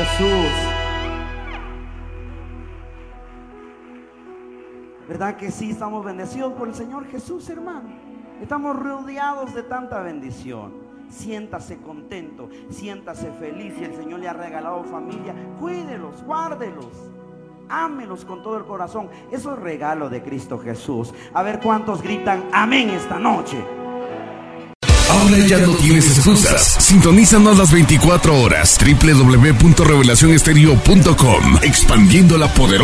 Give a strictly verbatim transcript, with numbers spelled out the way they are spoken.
Jesús. ¿Verdad que sí estamos bendecidos por el Señor Jesús, hermano? Estamos rodeados de tanta bendición. Siéntase contento, siéntase feliz. Si el Señor le ha regalado familia, cuídelos, guárdelos, ámelos con todo el corazón. Eso es regalo de Cristo Jesús. A ver cuántos gritan amén esta noche. Ahora ya no tienes excusas. Sintonízanos las veinticuatro horas. doble u doble u doble u punto revelación estéreo punto com. Expandiendo la poderosa